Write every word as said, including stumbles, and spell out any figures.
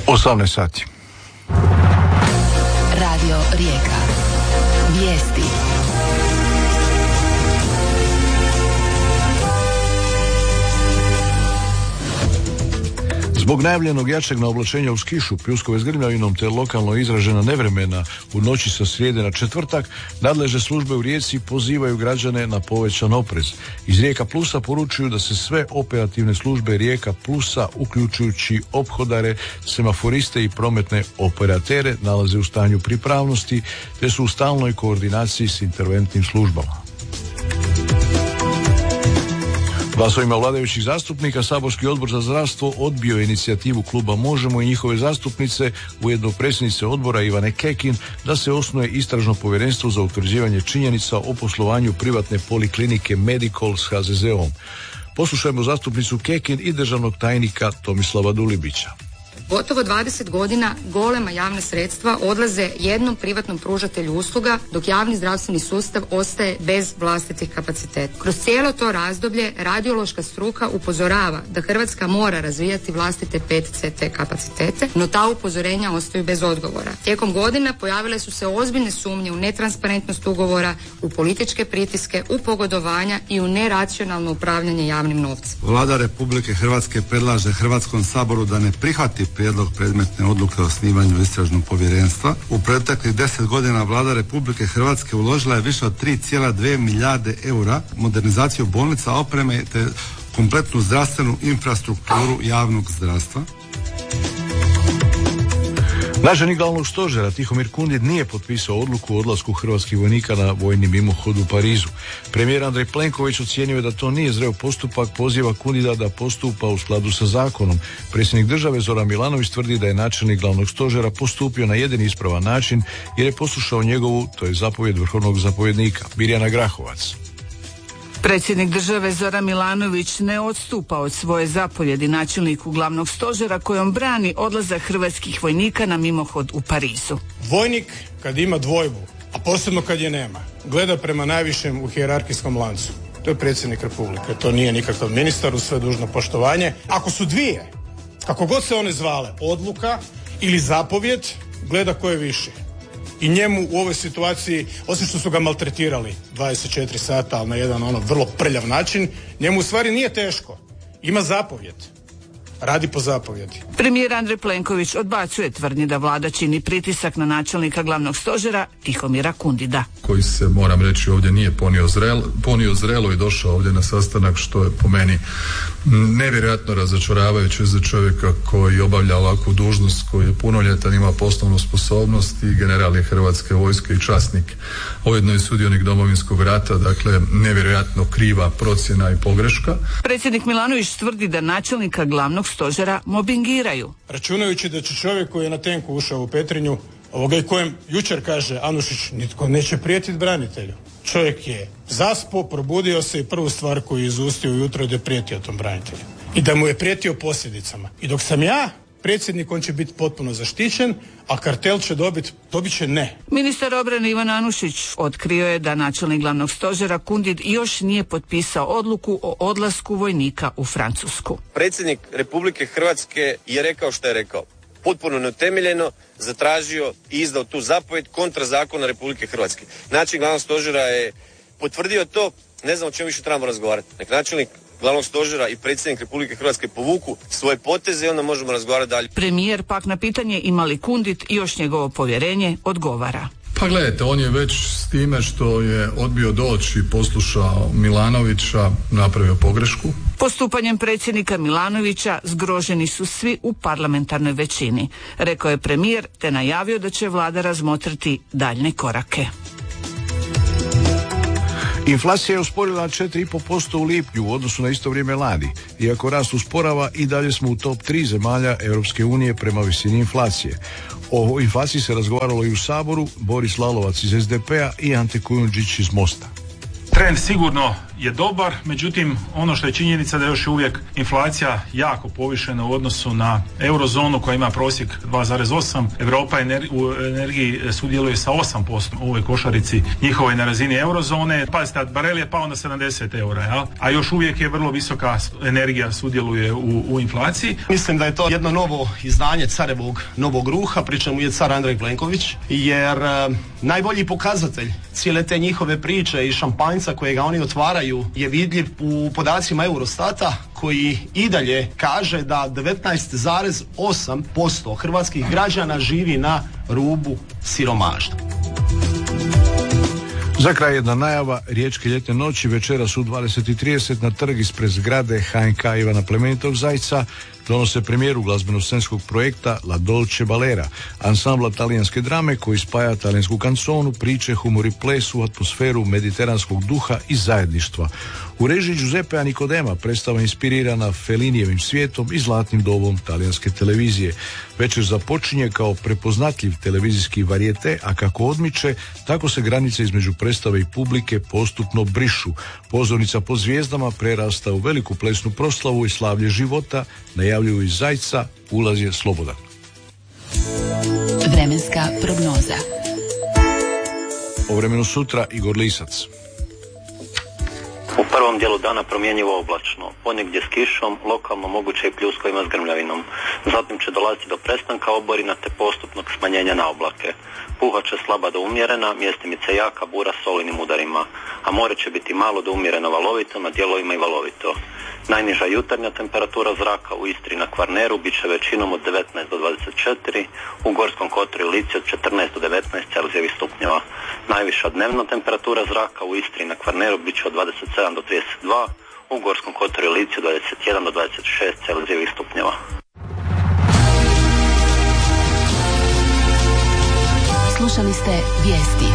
osamnaest sati. Radio Rijeka. Vijesti. Zbog najavljenog jačeg naoblačenja uz kišu, pljuskovima s grmljavinom te lokalno izražena nevremena u noći sa srijede na četvrtak, nadležne službe u Rijeci pozivaju građane na povećan oprez. Iz Rijeka Plusa poručuju da se sve operativne službe Rijeka Plusa, uključujući ophodare, semaforiste i prometne operatere, nalaze u stanju pripravnosti te su u stalnoj koordinaciji s interventnim službama. Glasovima vladajućih zastupnika saborski odbor za zdravstvo odbio je inicijativu kluba Možemo i njihove zastupnice, ujedno predsjednice odbora Ivane Kekin, da se osnuje istražno povjerenstvo za utvrđivanje činjenica o poslovanju privatne poliklinike Medicol s ha ze ze-om. Poslušajmo zastupnicu Kekin i državnog tajnika Tomislava Dulibića. Gotovo dvadeset godina golema javna sredstva odlaze jednom privatnom pružatelju usluga, dok javni zdravstveni sustav ostaje bez vlastitih kapaciteta. Kroz cijelo to razdoblje radiološka struka upozorava da Hrvatska mora razvijati vlastite pe et ce te kapacitete, no ta upozorenja ostaju bez odgovora. Tijekom godina pojavile su se ozbiljne sumnje u netransparentnost ugovora, u političke pritiske, u pogodovanja i u neracionalno upravljanje javnim novcem. Vlada Republike Hrvatske predlaže Hrvatskom saboru da ne prihvati prijedlog predmetne odluke o osnivanju istražnog povjerenstva. U proteklih deset godina Vlada Republike Hrvatske uložila je više od tri zarez dvije milijarde eura modernizaciju bolnica, opreme te kompletnu zdravstvenu infrastrukturu javnog zdravstva. Načelnik glavnog stožera Tihomir Kundit nije potpisao odluku o odlasku hrvatskih vojnika na vojni mimohod u Parizu. Premijer Andrej Plenković ocijenio je da to nije zreo postupak, poziva Kundita da postupa u skladu sa zakonom. Predsjednik države Zoran Milanović tvrdi da je načelnik glavnog stožera postupio na jedini ispravan način jer je poslušao njegovu, to je zapovjed vrhovnog zapovjednika, Mirjana Grahovac. Predsjednik države Zoran Milanović ne odstupa od svoje zapovjedi načelniku glavnog stožera kojom brani odlazak hrvatskih vojnika na mimohod u Parizu. Vojnik kad ima dvojbu, a posebno kad je nema, gleda prema najvišem u hijerarhijskom lancu. To je predsjednik Republike, to nije nikakav ministar, uz sve dužno poštovanje. Ako su dvije, kako god se one zvale, odluka ili zapovjed, gleda ko je viši. I njemu u ovoj situaciji, osim što su ga maltretirali dvadeset četiri sata, ali na jedan ono vrlo prljav način, njemu u stvari nije teško. Ima zapovjed. Radi po zapovjedi. Premijer Andrej Plenković odbacuje tvrdnje da vlada čini pritisak na načelnika glavnog stožera Tihomira Kundita. Koji se, moram reći, ovdje nije ponio zrelo, ponio zrelo i došao ovdje na sastanak, što je po meni nevjerojatno razočaravajuće za čovjeka koji obavlja ovakvu dužnost, koji je punoljetan, ima poslovnu sposobnost i general je Hrvatske vojske i časnik. Ujedno je sudionik Domovinskog rata, dakle nevjerojatno kriva procjena i pogreška. Predsjednik Milanović tvrdi da načelnika glavnog stožera mobingiraju. Računajući da će čovjek koji je na tenku ušao u Petrinju, ovoga i kojem jučer kaže Anušić, nitko neće prijetiti branitelju. Čovjek je zaspo, probudio se i prvu stvar koju je izustio ujutro je da je prijetio tom branitelju. I da mu je prijetio posljedicama. I dok sam ja predsjednik, on će biti potpuno zaštićen, a kartel će dobiti, dobit će ne. Ministar obrane Ivan Anušić otkrio je da načelnik glavnog stožera Kundit još nije potpisao odluku o odlasku vojnika u Francusku. Predsjednik Republike Hrvatske je rekao što je rekao. Potpuno neutemeljeno zatražio i izdao tu zapovjed kontra zakona Republike Hrvatske. Načelnik glavnog stožera je potvrdio to, ne znam o čemu više trebamo razgovarati. Nek načelnik glavnog stožera i predsjednik Republike Hrvatske povuku svoje poteze i onda možemo razgovarati dalje. Premijer pak na pitanje ima li Kundit i još njegovo povjerenje odgovara. Pa gledajte, on je već s time što je odbio doći i poslušao Milanovića napravio pogrešku. Postupanjem predsjednika Milanovića zgroženi su svi u parlamentarnoj većini, rekao je premijer te najavio da će vlada razmotriti daljne korake. Inflacija je usporila na četiri zarez pet posto u lipnju u odnosu na isto vrijeme lani. Iako rast usporava i dalje smo u top tri zemalja Europske unije prema visini inflacije. O inflaciji se razgovaralo i u Saboru, Boris Lalovac iz es de pe a i Ante Kujundžić iz Mosta. Trend sigurno je dobar, međutim ono što je činjenica da je još uvijek inflacija jako povišena u odnosu na eurozonu koja ima prosjek dva zarez osam. Europa u energiji sudjeluje sa osam posto u ovoj košarici njihovoj na razini eurozone. Pazite, barel je pao na sedamdeset eura, ja? A još uvijek je vrlo visoka energija sudjeluje u, u inflaciji. Mislim da je to jedno novo izdanje carevog novog ruha, pri čemu je car Andrej Plenković, jer e, najbolji pokazatelj cijele te njihove priče i šampanjca kojega oni otvaraju je vidljiv u podacima Eurostata koji i dalje kaže da devetnaest zarez osam posto hrvatskih građana živi na rubu siromaštva. Za kraj jedna najava, riječke ljetne noći večeras u dvadeset i trideset na trg ispred zgrade H N K Ivana Plemenitog Zajca donose premijeru glazbeno-scenskog projekta La Dolce Balera, ansambla talijanske drame koji spaja talijansku kanconu, priče, humor i ples u atmosferu mediteranskog duha i zajedništva. U režiji Giuseppea Nicodema predstava inspirirana Fellinijevim svijetom i zlatnim dobom talijanske televizije. Večer započinje kao prepoznatljiv televizijski varijete, a kako odmiče, tako se granice između predstave i publike postupno brišu. Pozornica pod zvijezdama prerasta u veliku plesnu proslavu i slavlje života, najavljuju iz Zajca, ulaz je slobodan. Vremenska prognoza. O vremenu sutra Igor Lisac. U prvom dijelu dana promjenjivo oblačno, ponegdje s kišom, lokalno moguće i pljuskovima s grmljavinom. Zatim će dolaziti do prestanka oborina te postupnog smanjenja na oblake. Puhat će slaba do umjerena, mjestimice jaka bura s olinim udarima, a more će biti malo do umjereno valovito, na dijelovima i valovito. Najniža jutarnja temperatura zraka u Istri i na Kvarneru bit će većinom od devetnaest do dvadeset četiri, u Gorskom kotaru i Lici od četrnaest do devetnaest celzijevih stupnjeva. Najviša dnevna temperatura zraka u Istri i na Kvarneru bit će od dvadeset sedam do trideset dva, u Gorskom kotaru i Lici od dvadeset jedan do dvadeset šest celzijevih stupnjeva. Slušali ste vijesti.